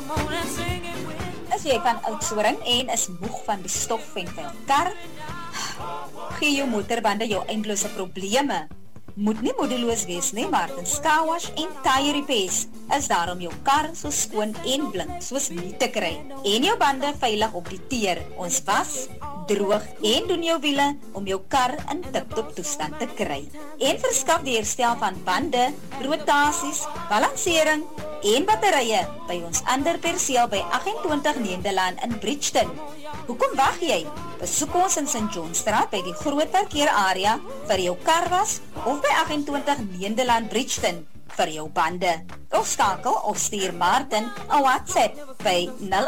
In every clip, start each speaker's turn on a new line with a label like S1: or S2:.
S1: Is jy van Oudtshoorn en is moeg van die stof en vuil kar? Gee jou motorbande jou eindelose probleme. Moet nie moedeloos wees nie, Martins Car Wash en Tire Repairs is daar om jou kar so skoon en blink soos nie te kry. En jou bande veilig op die teer. Ons was, droog en doen jou wiele om jou kar in tip-top toestand te kry. En verskaf die herstel van bande, rotasies, balansering en batterye by ons ander perseel by 28 Nederland in Bridgeton. Hoekom wag jy? Besoek ons in St. Johnstraat by die groot parkeerarea vir jou karwas of by 28 Nederland Bridgeton vir jou bande. Of skakel of stuur Martin 'n WhatsApp by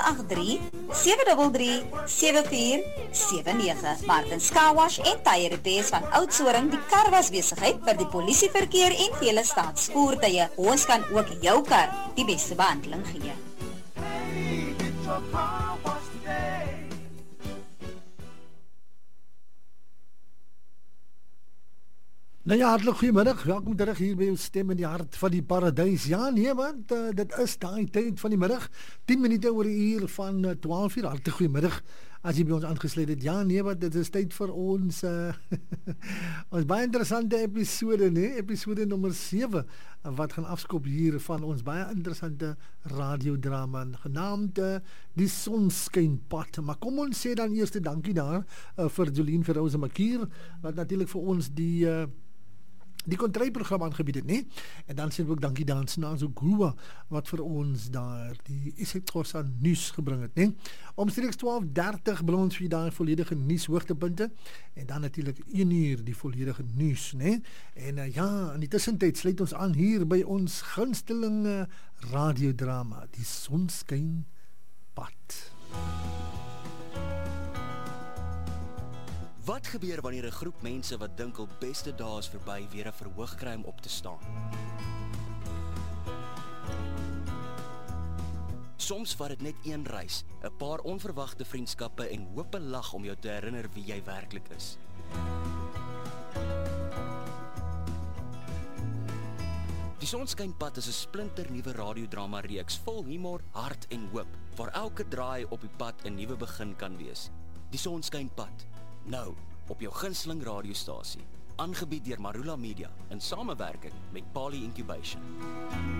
S1: 083-733-7479. Martins Car Wash en Tire Repairs van Oudtshoorn, die karwas besigheid vir die polisieverkeer en vele staatsvoertuie. Ons kan ook jou kar die beste behandeling gee.
S2: Nou ja, hartelijk goeiemiddag. Welkom terug hier by ons stem in die hart van die paradijs. Ja, nee, want dit is die tyd van die middag. 10 minute oor die uur van 12 uur. Hartelijk goeiemiddag as jy by ons aangesluit het. Ja, nee, want dit is tyd vir ons ons baie interessante episode, nee? Episode nummer 7, wat gaan afskop hier van ons baie interessante radiodrama, genaamd Die Sonskynpad. Maar kom ons sê dan eerst dankie daar vir Jolien Verhouze Makier, wat natuurlijk vir ons die kontryprogram aangebied het, nee? En dan sê ek ook dankie dan Snazo Grua, wat vir ons daar die isiXhosa nuus gebring het, nee? Omstreeks 12:30 bring ons vir daar volledige nuus hoogtepunte, en dan natuurlijk 1 uur die volledige nuus, nee? En ja, in die tussentyd sluit ons aan hier by ons gunsteling radiodrama, Die Sonskynpad.
S3: Wat gebeur wanneer 'n groep mense wat dink hul beste dae is verby weer 'n verhoog kry om op te staan? Soms vat dit net een reis, 'n paar onverwagte vriendskappe en hoop 'n lag om jou te herinner wie jy werklik is. Die Sonskynpad is 'n splinternuwe radiodrama reeks vol humor, hart en hoop, waar elke draai op die pad 'n nuwe begin kan wees. Die Sonskynpad. Nou, op jou gunsteling radiostasie. Aangebied deur Marula Media in samewerking met Pali Incubation.